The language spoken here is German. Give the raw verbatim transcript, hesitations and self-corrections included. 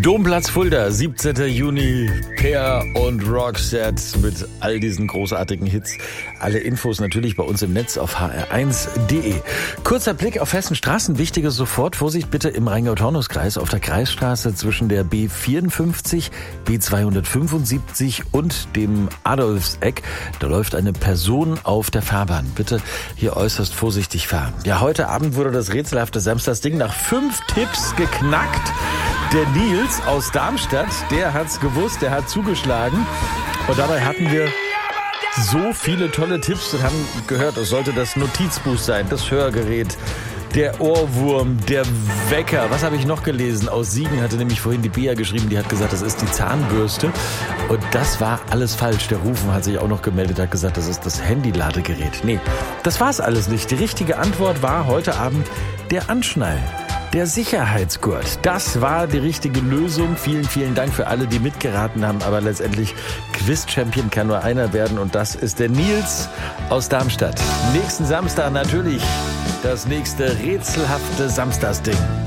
Domplatz Fulda, siebzehnten Juni, Peer und Roxette mit all diesen großartigen Hits. Alle Infos natürlich bei uns im Netz auf h r eins punkt d e. Kurzer Blick auf Hessen Straßen, wichtiges sofort. Vorsicht bitte im Rheingau-Taunus-Kreis auf der Kreisstraße zwischen der B vierundfünfzig, B zweihundertfünfundsiebzig und dem Adolfseck. Da läuft eine Person auf der Fahrbahn. Bitte hier äußerst vorsichtig fahren. Ja, heute Abend wurde das rätselhafte Samstagsding nach fünf Tipps geknackt. Der Nils aus Darmstadt, der hat's gewusst, der hat zugeschlagen. Und dabei hatten wir so viele tolle Tipps und haben gehört, es sollte das Notizbuch sein, das Hörgerät, der Ohrwurm, der Wecker. Was habe ich noch gelesen? Aus Siegen hatte nämlich vorhin die Bea geschrieben, die hat gesagt, das ist die Zahnbürste. Und das war alles falsch. Der Rufen hat sich auch noch gemeldet, hat gesagt, das ist das Handy-Ladegerät. Nee, das war's alles nicht. Die richtige Antwort war heute Abend der Anschnall. Der Sicherheitsgurt, das war die richtige Lösung. Vielen, vielen Dank für alle, die mitgeraten haben. Aber letztendlich Quiz-Champion kann nur einer werden und das ist der Nils aus Darmstadt. Nächsten Samstag natürlich das nächste rätselhafte Samstagsding.